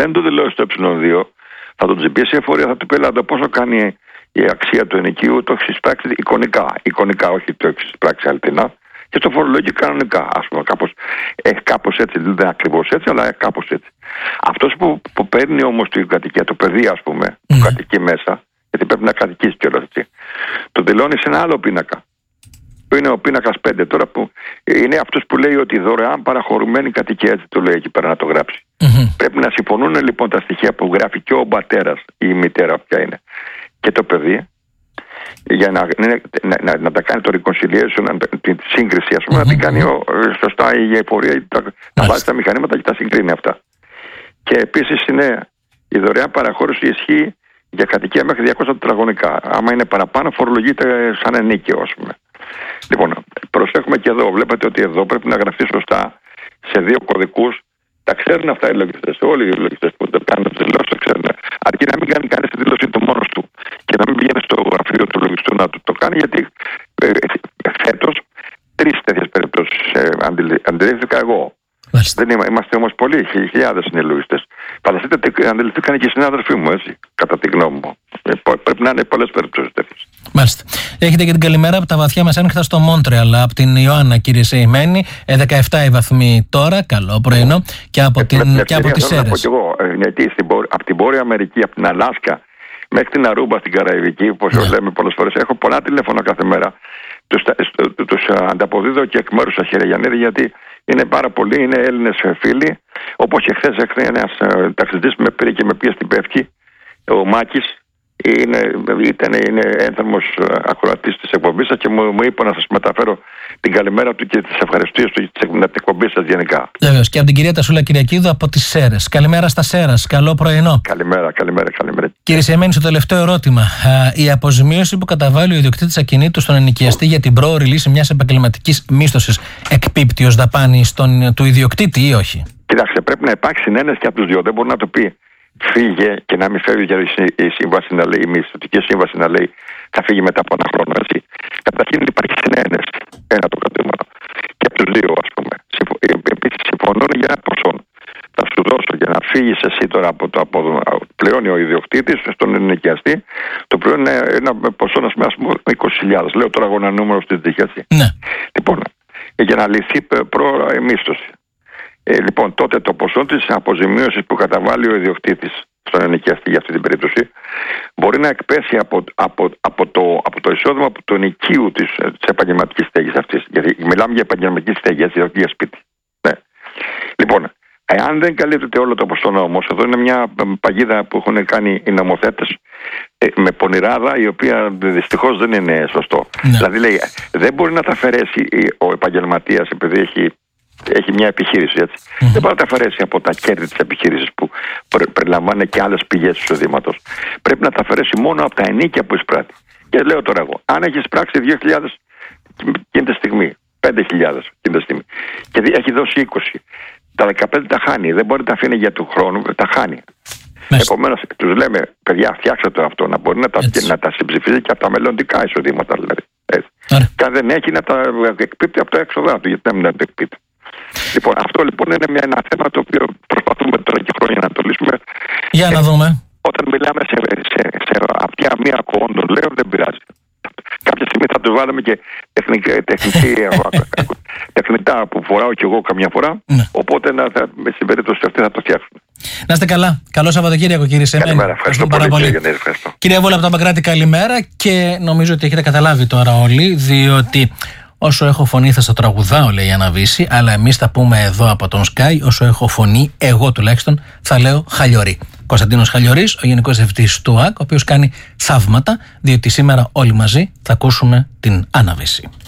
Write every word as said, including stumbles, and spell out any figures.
δεν το δηλώσει στο ε δύο, θα τον τζιμπήσει η εφορία, θα του πει το πόσο κάνει η αξία του ενοικίου, το έχει εισπράξει εικονικά. Εικονικά, όχι το έχει εισπράξει αληθινά. Και το φορολογεί κανονικά, ας πούμε. Κάπως, ε, κάπως έτσι, δεν είναι ακριβώς έτσι, αλλά κάπως έτσι. Αυτός που, που παίρνει όμως την κατοικία, το παιδί, ας πούμε, mm. που κατοικεί μέσα, γιατί πρέπει να κατοικήσει κιόλας έτσι, το δηλώνει σε ένα άλλο πίνακα. Που είναι ο πίνακας πέντε τώρα, που είναι αυτός που λέει ότι δωρεάν παραχωρουμένη κατοικία, έτσι το λέει εκεί πέρα να το γράψει. Mm-hmm. Πρέπει να συμφωνούν λοιπόν τα στοιχεία που γράφει και ο πατέρας ή η μητέρα, ποια είναι, και το παιδί, για να, να, να, να τα κάνει το reconciliation, τη σύγκριση, ας πούμε, mm-hmm. να την κάνει ο, σωστά η εφορία, τα, να βάζει τα μηχανήματα και τα συγκρίνει αυτά. Και επίσης είναι η δωρεάν παραχώρηση ισχύει για κατοικία μέχρι διακόσια τετραγωνικά. Άμα είναι παραπάνω, φορολογείται σαν ενίκαιο, ας πούμε. Λοιπόν, προσέχουμε και εδώ. Βλέπετε ότι εδώ πρέπει να γραφτεί σωστά σε δύο κωδικούς. Τα ξέρουν αυτά οι λογιστές. Όλοι οι λογιστές που δεν κάνουν τις δηλώσεις τα ξέρουν. Αρκεί να μην κάνει κανείς τη δήλωση του μόνος του και να μην πηγαίνει στο γραφείο του λογιστού να του το κάνει, γιατί ε, ε, φέτος τρεις τέτοιες περιπτώσεις ε, αντιλήφθηκα εγώ. Δεν είμα, είμαστε όμως πολλοί, χιλιάδες είναι οι λογιστές. Φανταστείτε ότι αντιληφθήκαν και οι συνάδελφοί μου, έτσι, κατά τη γνώμη μου. Ε, πρέπει να είναι πολλές περιπτώσεις τέτοιες. Μάλιστα. Έχετε και την καλημέρα από τα βαθιά μεσάνυχτα στο Μόντρεαλ, από την Ιωάννα, κύριε Σεϊμένη. Ε, δεκαεπτά οι βαθμοί τώρα, καλό πρωινό, και από, ε, την, και από τις Σέρρες. Εγώ, γιατί στην, από την Βόρεια Αμερική, από την Αλάσκα μέχρι την Αρούμπα στην Καραϊβική, όπως yeah. λέμε πολλές φορές, έχω πολλά τηλέφωνα κάθε μέρα. Τους, τους ανταποδίδω και εκ μέρους σας, κύριε Γιαννίδη, γιατί είναι πάρα πολλοί, είναι Έλληνες φίλοι. Όπως και χθες ένας ταξιδιτής που με πήρε και με πήγε στην Πεύκη, ο Μάκης, είναι, ήταν, είναι ένθερμος ακροατής της εκπομπής σας και μου, μου είπε να σας μεταφέρω την καλημέρα του και τις ευχαριστίες του για την εκπομπή σας γενικά. Βεβαίως. Και από την κυρία Τασούλα Κυριακίδου από τις Σέρρες. Καλημέρα στα Σέρρας. Καλό πρωινό. Καλημέρα, καλημέρα, καλημέρα. Κύριε Σεϊμένη, στο τελευταίο ερώτημα. Η αποζημίωση που καταβάλει ο ιδιοκτήτης ακινήτου στον ενοικιαστή για την πρόωρη λύση μιας επαγγελματικής μίσθωσης εκπίπτει ως δαπάνη στον, του ιδιοκτήτη ή όχι? Κοιτάξτε, πρέπει να υπάρξει συνένεση και από τους δύο. Δεν μπορεί να το πει φύγε και να μην φεύγει, γιατί η σύμβαση να λέει, η μισθωτική σύμβαση να λέει θα φύγει μετά από ένα χρόνο, έτσι. Καταρχήν υπάρχει συνένεση, ένα το κρατούμενο. Και από τους δύο, ας πούμε. Επίσης συμφωνούν για ένα ποσό. Θα σου δώσω για να φύγεις εσύ τώρα από το απόδομα. Πληρώνει ο ιδιοκτήτης στον ενοικιαστή, το οποίο είναι ένα ποσό, να πούμε, είκοσι χιλιάδες. Λέω τώρα εγώ ένα νούμερο στην τύχη, έτσι. Ναι. Λοιπόν, για να λυθεί πρόωρα η μίσθωση. Ε, λοιπόν, τότε το ποσό της αποζημίωσης που καταβάλει ο ιδιοκτήτης στον ενοικιαστή για αυτή την περίπτωση μπορεί να εκπέσει από, από, από, το, από το εισόδημα από το ενοικίου της, της επαγγελματικής στέγης αυτής. Γιατί μιλάμε για επαγγελματική στέγη, έτσι, όχι για σπίτι. Ναι. Λοιπόν, εάν δεν καλύπτεται όλο το ποσό όμως, εδώ είναι μια παγίδα που έχουν κάνει οι νομοθέτες ε, με πονηράδα, η οποία δυστυχώς δεν είναι σωστό. Ναι. Δηλαδή λέει, δεν μπορεί να τα αφαιρέσει ο επαγγελματίας επειδή έχει έχει μια επιχείρηση, έτσι. Mm-hmm. Δεν μπορεί να τα αφαιρέσει από τα κέρδη της επιχείρησης που περιλαμβάνει και άλλες πηγές εισοδήματος. Πρέπει να τα αφαιρέσει μόνο από τα ενίκια που εισπράττει. Και λέω τώρα εγώ, αν έχει εισπράξει δύο χιλιάδες εκείνη τη στιγμή, πέντε χιλιάδες εκείνη τη στιγμή, και έχει δώσει είκοσι, τα δεκαπέντε τα χάνει. Δεν μπορεί να τα αφήνει για του χρόνου, τα χάνει. Mm-hmm. Επομένως, τους λέμε, παιδιά, φτιάξτε το αυτό, να μπορεί να τα, να τα συμψηφίζει και από τα μελλοντικά εισοδήματα, δηλαδή. Mm-hmm. Και αν δεν έχει, να τα εκπίπτει από τα έξοδά του, γιατί να μην τα εκπίπτει. Λοιπόν, αυτό λοιπόν είναι μια, ένα θέμα το οποίο προσπαθούμε τώρα και χρόνια να το λύσουμε. Για να δούμε. Όταν μιλάμε σε, σε, σε απτία μία κόντων, λέω, δεν πειράζει. Κάποια στιγμή θα του βάλουμε και τεχνική, τεχνική, τεχνητά που φοράω κι εγώ καμιά φορά. Ναι. Οπότε να, θα, στην περίπτωση αυτή θα το φτιάξουμε. Να είστε καλά. Καλό Σαββατοκύριακο, κύριε Σεϊμένη. Καλημέρα, ευχαριστώ πολύ. πολύ. Κύριε, ευχαριστώ. Κυρία Βόλα από τα Παγκράτη, καλημέρα. Και νομίζω ότι έχετε καταλάβει τώρα όλοι, διότι όσο έχω φωνή θα στο τραγουδάω, λέει η Αναβίση, αλλά εμείς θα πούμε εδώ από τον Sky, όσο έχω φωνή, εγώ τουλάχιστον θα λέω Χαλιορί. Κωνσταντίνος Χαλιορής, ο Γενικός Διευθυντής του ΟΑΚ, ο οποίος κάνει θαύματα, διότι σήμερα όλοι μαζί θα ακούσουμε την Αναβίση.